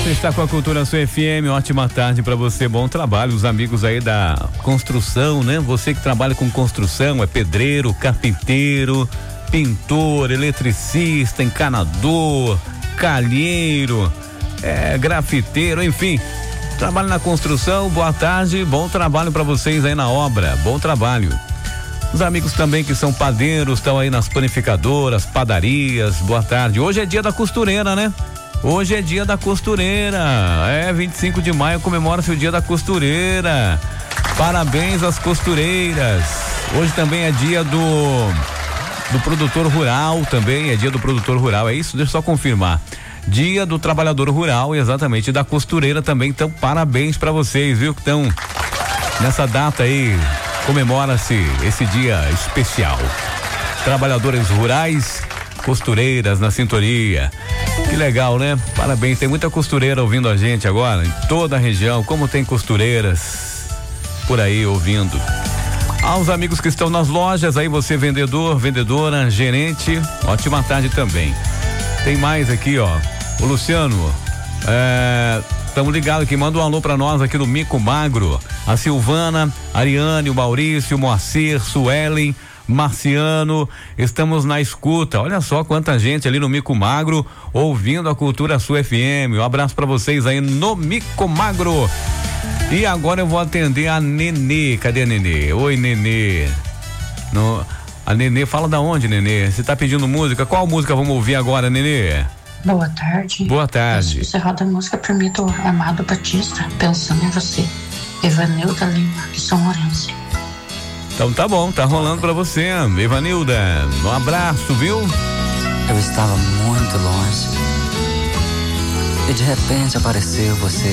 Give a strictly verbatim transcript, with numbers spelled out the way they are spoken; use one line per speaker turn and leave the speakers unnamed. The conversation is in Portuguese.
Você está com a Cultura Sua F M, ótima tarde para você, bom trabalho, os amigos aí da construção, né? Você que trabalha com construção, é pedreiro, carpinteiro, pintor, eletricista, encanador, calheiro, é, grafiteiro, enfim, trabalha na construção, boa tarde, bom trabalho para vocês aí na obra, bom trabalho. Os amigos também que são padeiros, estão aí nas panificadoras, padarias, boa tarde. Hoje é dia da costureira, né? Hoje é dia da costureira, é vinte e cinco de maio, comemora-se o dia da costureira. Parabéns às costureiras. Hoje também é dia do do produtor rural, também é dia do produtor rural, é isso? Deixa eu só confirmar. Dia do trabalhador rural, exatamente, da costureira também, então parabéns para vocês, viu? Que estão nessa data aí, comemora-se esse dia especial. Trabalhadores rurais, costureiras na sintonia. Que legal, né? Parabéns, tem muita costureira ouvindo a gente agora, em toda a região, como tem costureiras por aí ouvindo. Aos amigos que estão nas lojas, aí você vendedor, vendedora, gerente, ótima tarde também. Tem mais aqui, ó, o Luciano, estamos é, ligados aqui, manda um alô pra nós aqui no Mico Magro, a Silvana, Ariane, o Maurício, o Moacir, Suelen, Marciano, estamos na escuta, olha só quanta gente ali no Mico Magro ouvindo a Cultura Sua F M, um abraço pra vocês aí no Mico Magro. E agora eu vou atender a Nenê, cadê a Nenê? Oi, Nenê. No, a Nenê, fala da onde, Nenê? Você tá pedindo música, qual música vamos ouvir agora, Nenê?
Boa tarde.
Boa tarde.
Você roda a música por mim do Amado Batista, Pensando em Você, Evanilda Lima, de São Lourenço.
Então tá bom, tá rolando pra você, Evanilda. Um abraço, viu?
Eu estava muito longe e de repente apareceu você.